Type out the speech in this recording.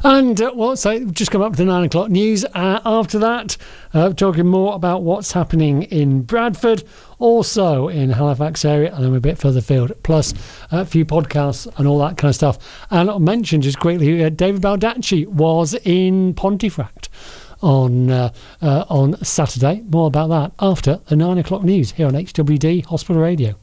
And so just come up to the 9 o'clock news. After that, talking more about what's happening in Bradford, also in Halifax area, and then a bit further afield, plus a few podcasts and all that kind of stuff. And I'll mention just quickly, David Baldacci was in Pontefract on Saturday. More about that after the 9 o'clock news here on HWD Hospital Radio.